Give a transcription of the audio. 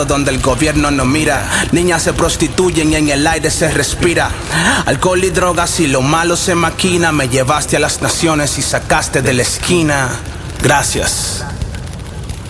donde el gobierno no mira. Niñas se prostituyen y en el aire se respira alcohol y drogas y lo malo se maquina. Me llevaste a las naciones y sacaste de la esquina. Gracias.